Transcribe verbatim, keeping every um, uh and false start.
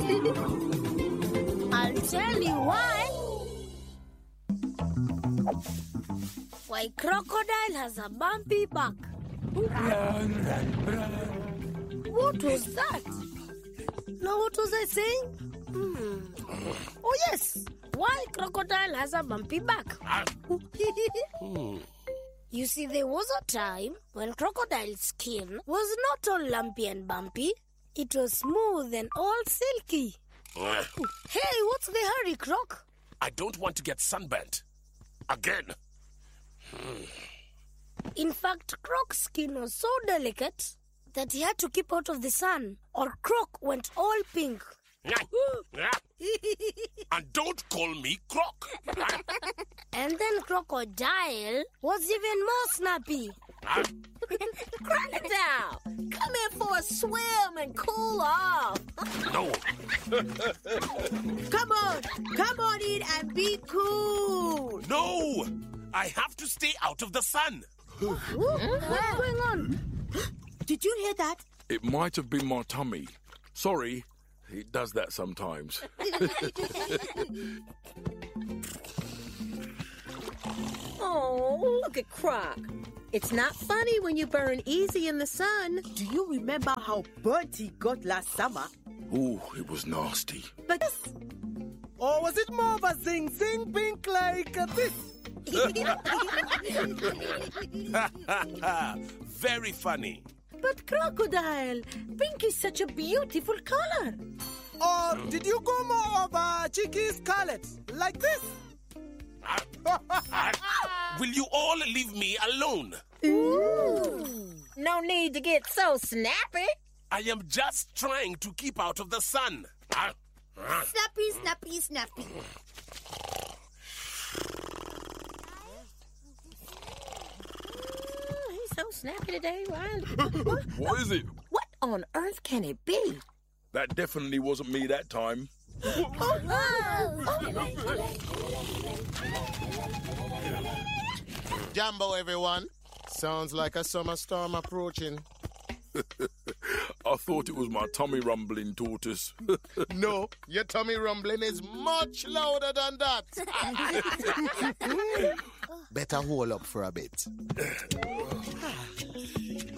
I'll tell you why. Why crocodile has a bumpy back. Run, run, run. What was that? Now what was I saying? Hmm. Oh yes, why crocodile has a bumpy back. You see, there was a time when crocodile's skin was not all lumpy and bumpy. It was smooth and all silky. Hey, what's the hurry, Croc? I don't want to get sunburnt. Again. In fact, Croc's skin was so delicate that he had to keep out of the sun, or Croc went all pink. And don't call me Croc. And then Crocodile was even more snappy. Crocodile, come in for a swim and cool off. No. Come on, come on in and be cool. No, I have to stay out of the sun. What's going on? Did you hear that? It might have been my tummy. Sorry, it does that sometimes. Oh, look at Croc. It's not funny when you burn easy in the sun. Do you remember how burnt he got last summer? Ooh, it was nasty. But yes. Or was it more of a zing-zing pink like uh, this? Very funny. But Crocodile, pink is such a beautiful color. Or did you go more of a cheeky scarlet like this? Will you all leave me alone? Ooh. No need to get so snappy. I am just trying to keep out of the sun. Snappy, snappy, snappy. Oh, he's so snappy today, Ryan. What is it? What on earth can it be? That definitely wasn't me that time. Jambo, everyone. Sounds like a summer storm approaching. I thought it was my tummy rumbling, Tortoise. No, your tummy rumbling is much louder than that. Better hold up for a bit.